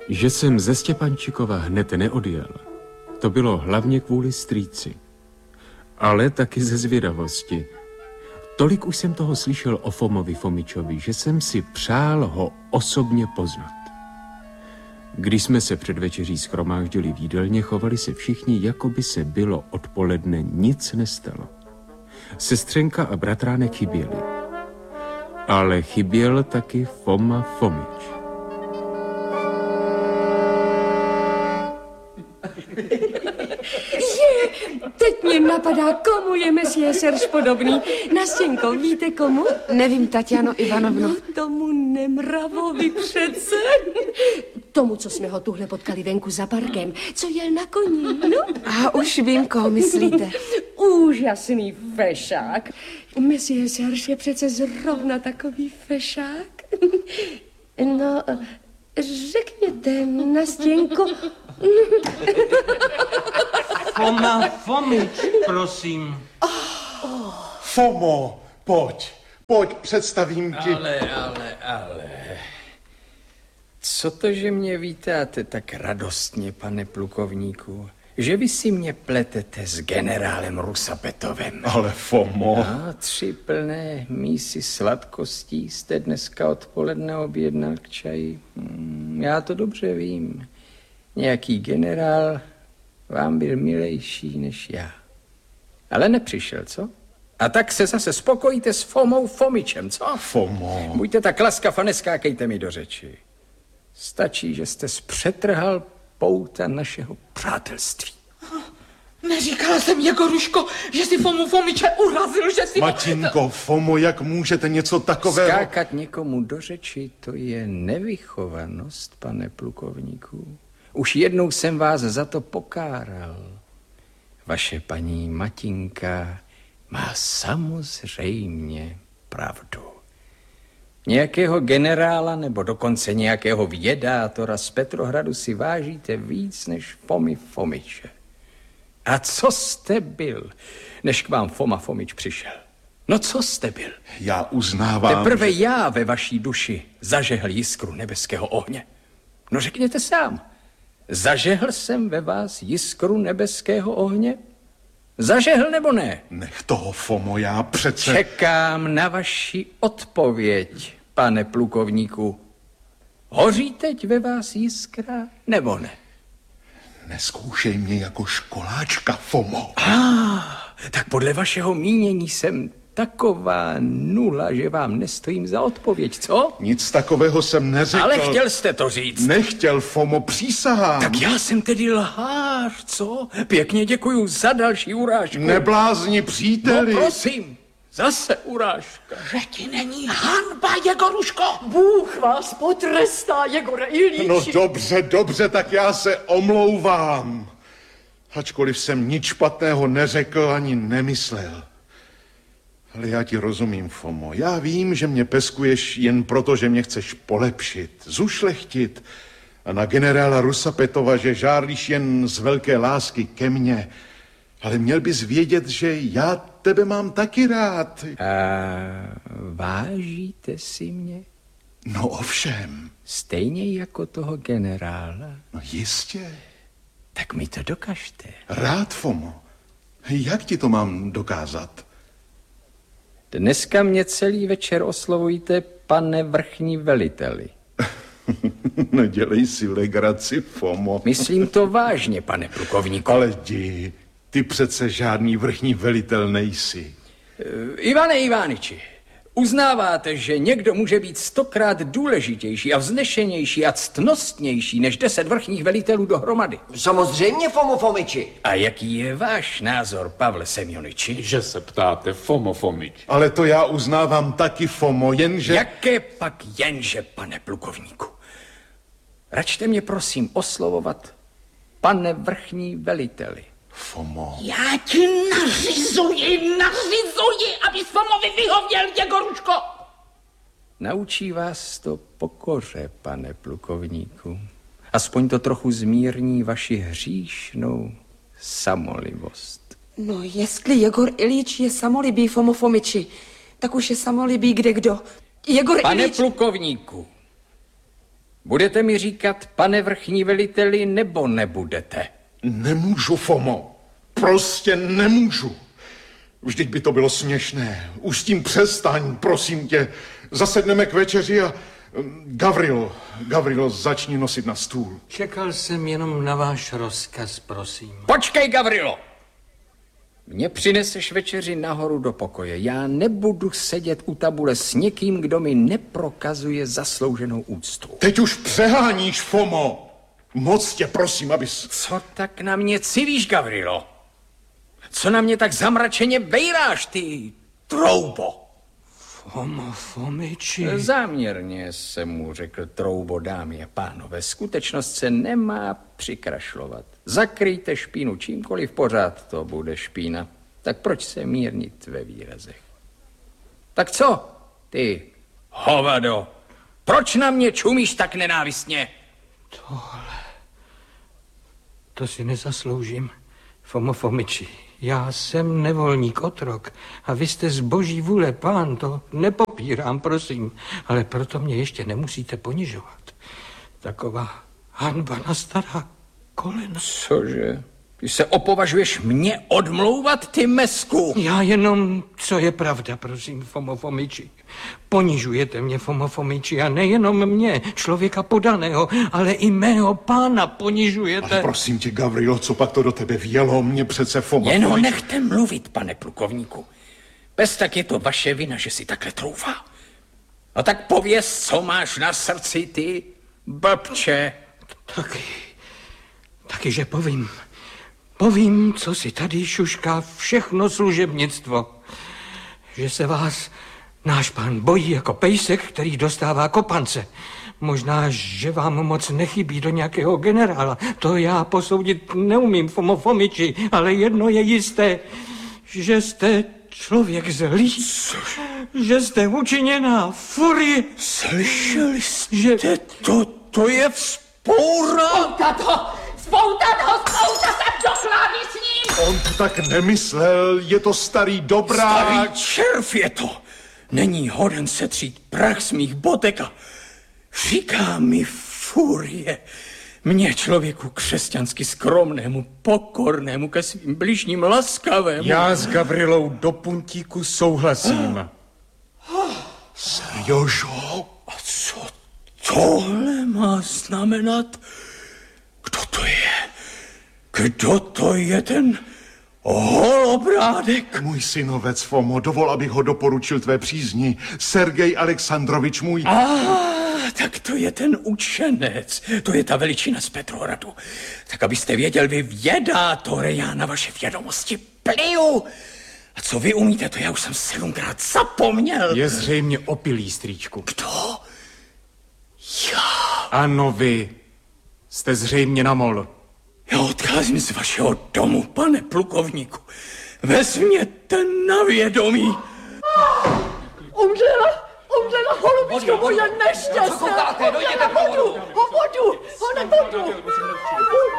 Že jsem ze Stěpančikova hned neodjel, to bylo hlavně kvůli strýci, ale taky ze zvědavosti. Tolik už jsem toho slyšel o Fomovi Fomičovi, že jsem si přál ho osobně poznat. Když jsme se před večeří shromáždili v jídelně, chovali se všichni, jako by se bylo odpoledne nic nestalo. Sestřenka a bratránek chyběli. Ale chyběl taky Foma Fomič. Teď mě napadá, komu je Messie Serge podobný. Nastěnko, víte komu? Nevím, Tatiano Ivanovno. No, tomu nemravovi přece. Tomu, co jsme ho tuhle potkali venku za parkem, co jel na koni, no? A už vím, koho myslíte. Úžasný fešák. Messie Serge je přece zrovna takový fešák. No, řekněte, Nastěnko. Foma Fomič, prosím. Fomo, pojď, představím ti. Ale. Co to, že mě vítáte tak radostně, pane plukovníku? Že vy si mě pletete s generálem Rusapetovem. Ale Fomo. A 3 plné mísy sladkostí jste dneska odpoledne objednal k čaji. Já to dobře vím. Nějaký generál vám byl milejší než já. Ale nepřišel, co? A tak se zase spokojíte s Fomou Fomičem, co? Fomo. Buďte tak laskav a neskákejte mi do řeči. Stačí, že jste zpřetrhal pouta našeho přátelství. Neříkala jsem, Jegoruško, že si Fomu Fomiče urazil, že si... Matinko, Fomo, jak můžete něco takového... Skákat někomu do řeči, to je nevychovanost, pane plukovníku. Už jednou jsem vás za to pokáral. Vaše paní Matinka má samozřejmě pravdu. Nějakého generála nebo dokonce nějakého vědátora z Petrohradu si vážíte víc než Fomy Fomiče. A co jste byl, než k vám Foma Fomič přišel? No co jste byl? Já uznávám... Teprve já ve vaší duši zažehl jiskru nebeského ohně. No řekněte sám. Zažehl jsem ve vás jiskru nebeského ohně? Zažehl nebo ne? Nech toho, Fomo, já přece... Čekám na vaši odpověď, pane plukovníku. Hoří teď ve vás jiskra nebo ne? Neskoušej mě jako školáčka, Fomo. Tak podle vašeho mínění jsem taková nula, že vám nestojím za odpověď, co? Nic takového jsem neřekl. Ale chtěl jste to říct. Nechtěl, Fomo, přísahám. Tak já jsem tedy lhář, co? Pěkně děkuju za další urážku. Neblázni, příteli. No prosím, zase urážka. Že ti není hanba, Jegoruško. Bůh vás potrestá, Jegore Ilíči. No dobře, tak já se omlouvám. Ačkoliv jsem nic špatného neřekl ani nemyslel. Ale já ti rozumím, Fomo. Já vím, že mě peskuješ jen proto, že mě chceš polepšit, zušlechtit. A na generála Rusapetova, že žárlíš jen z velké lásky ke mně. Ale měl bys vědět, že já tebe mám taky rád. A vážíte si mě? No ovšem. Stejně jako toho generála? No jistě. Tak mi to dokažte. Rád, Fomo. Jak ti to mám dokázat? Dneska mě celý večer oslovujte pane vrchní veliteli. Nedělej si legraci, Fomo. Myslím to vážně, pane plukovníku. Ale jdi, ty přece žádný vrchní velitel nejsi. Ivane Ivániči, uznáváte, že někdo může být 100krát důležitější a vznešenější a ctnostnější než 10 vrchních velitelů dohromady? Samozřejmě, Fomo Fomiči. A jaký je váš názor, Pavle Semjoniči? Že se ptáte, Fomo Fomič. Ale to já uznávám taky, Fomo, jenže... Jaké pak jenže, pane plukovníku? Račte mě prosím oslovovat pane vrchní veliteli. Fomo. Já ti nařizuji, abys Fomovi vyhověl, Jegoruško. Naučí vás to pokoře, pane plukovníku. Aspoň to trochu zmírní vaši hříšnou samolibost. No, jestli Jegor Ilíč je samolibý, Fomo Fomiči, tak už je samolibý kdekdo. Jegor Pane Ilíč... plukovníku, Budete mi říkat, pane vrchní veliteli, nebo nebudete? Nemůžu, Fomo. Prostě nemůžu. Vždyť by to bylo směšné. Už s tím přestaň, prosím tě. Zasedneme k večeři a... Gavrilo, začni nosit na stůl. Čekal jsem jenom na váš rozkaz, prosím. Počkej, Gavrilo! Mně přineseš večeři nahoru do pokoje. Já nebudu sedět u tabule s někým, kdo mi neprokazuje zaslouženou úctu. Teď už přeháníš, Fomo. Moc tě prosím, abys... Co tak na mě civíš, Gavrilo? Co na mě tak zamračeně bejráš, ty troubo? Fomo Fomiči. Záměrně jsem mu řekl troubo, dámy a pánové. Skutečnost se nemá přikrašlovat. Zakryjte špínu čímkoliv, pořád to bude špína. Tak proč se mírnit ve výrazech? Tak co, ty hovado? Proč na mě čumíš tak nenávistně? To si nezasloužím, Fomo Fomiči. Já jsem nevolník, otrok a vy jste z boží vůle pán, to nepopírám, prosím, ale proto mě ještě nemusíte ponižovat. Taková hanba na stará kolena. Cože? Ty se opovažuješ mě odmlouvat, ty mesku? Já jenom, co je pravda, prosím, Fomo Fomiči. Ponižujete mě, Fomo Fomiči, a nejenom mě, člověka podaného, ale i mého pána ponižujete. Ale prosím tě, Gavrilo, co pak to do tebe vjelo? Mě přece Fomo... Jen ho nechte mluvit, pane plukovníku. Bez tak je to vaše vina, že si takhle troufá. No tak pověz, co máš na srdci, ty blbče. Taky, že povím, co si tady šušká všechno služebnictvo. Že se vás náš pán bojí jako pejsek, který dostává kopance. Možná, že vám moc nechybí do nějakého generála. To já posoudit neumím, Fomo Fomiči, ale jedno je jisté, že jste člověk zlý. Že jste učiněná furie. Slyšeli jste to je vzpoura. Spoutat ho do klávy s ním! On to tak nemyslel, je to starý dobrák. Starý červ je to. Není hoden setřít prach z mých botek a říká mi furie. Mně, člověku křesťansky skromnému, pokornému, ke svým bližním laskavému. Já s Gavrilou do puntíku souhlasím. Seriožo? A co tohle má znamenat? Kdo to je? Kdo to je ten holobrádek? Můj synovec, Fomo, dovol, abych ho doporučil tvé přízni. Sergej Alexandrovič, můj... Tak to je ten učenec. To je ta veličina z Petrohradu. Tak abyste věděl, vy vědátore, já na vaše vědomosti pliju. A co vy umíte, to já už jsem 7krát zapomněl. Je zřejmě opilý, strýčku. Kdo? Já. Ano, vy. Jste zřejmě na mol. Já odcházím z vašeho domu, pane plukovníku. Vezměte na vědomí. Umřela, holubičko moje nešťastná. Co koukáte? Dojděte po vodu. Po vodu,